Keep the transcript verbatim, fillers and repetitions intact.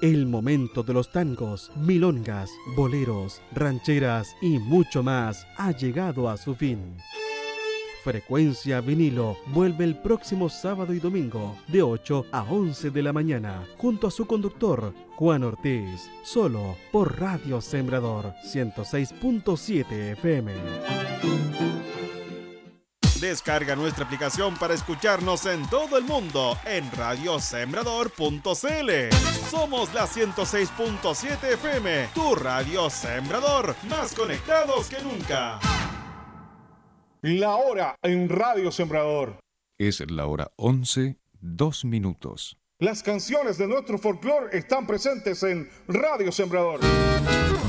El momento de los tangos, milongas, boleros, rancheras y mucho más ha llegado a su fin. Frecuencia Vinilo vuelve el próximo sábado y domingo de ocho a once de la mañana junto a su conductor Juan Ortiz, solo por Radio Sembrador ciento seis punto siete F M. Descarga nuestra aplicación para escucharnos en todo el mundo en radio sembrador punto c l. Somos la ciento seis punto siete F M, tu Radio Sembrador, más conectados que nunca. La hora en Radio Sembrador. Es la hora once, dos minutos. Las canciones de nuestro folclore están presentes en Radio Sembrador.